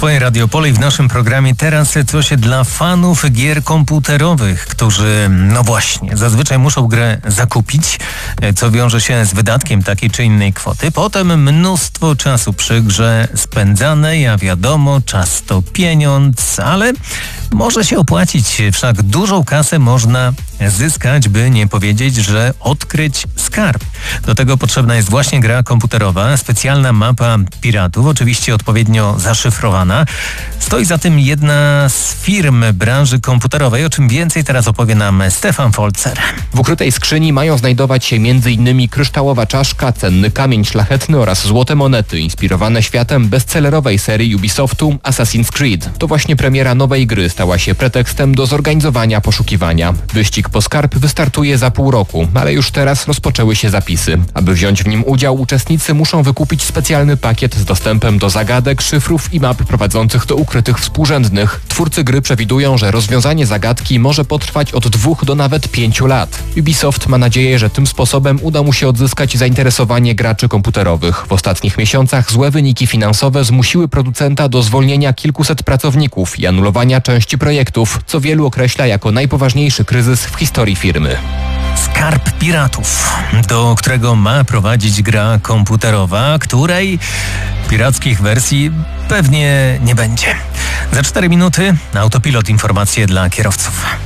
Swoje Radio Pole i w naszym programie teraz coś dla fanów gier komputerowych, którzy, no właśnie, zazwyczaj muszą grę zakupić, co wiąże się z wydatkiem takiej czy innej kwoty. Potem mnóstwo czasu przy grze spędzane, a wiadomo, czas to pieniądz, ale może się opłacić, wszak dużą kasę można zyskać, by nie powiedzieć, że odkryć skarb. Do tego potrzebna jest właśnie gra komputerowa, specjalna mapa piratów, oczywiście odpowiednio zaszyfrowana. Stoi za tym jedna z firm branży komputerowej, o czym więcej teraz opowie nam Stefan Folzer. W ukrytej skrzyni mają znajdować się m.in. kryształowa czaszka, cenny kamień szlachetny oraz złote monety, inspirowane światem bestsellerowej serii Ubisoftu Assassin's Creed. To właśnie premiera nowej gry stała się pretekstem do zorganizowania poszukiwania. Wyścig po skarb wystartuje za pół roku, ale już teraz rozpoczęły się zapisy. Aby wziąć w nim udział, uczestnicy muszą wykupić specjalny pakiet z dostępem do zagadek, szyfrów i map prowadzących do ukrytych współrzędnych. Twórcy gry przewidują, że rozwiązanie zagadki może potrwać od 2 do nawet 5 lat. Ubisoft ma nadzieję, że tym sposobem uda mu się odzyskać zainteresowanie graczy komputerowych. W ostatnich miesiącach złe wyniki finansowe zmusiły producenta do zwolnienia kilkuset pracowników i anulowania części projektów, co wielu określa jako najpoważniejszy kryzys w historii firmy. Skarb piratów, do którego ma prowadzić gra komputerowa, której pirackich wersji pewnie nie będzie. Za 4 minuty Autopilot, informacje dla kierowców.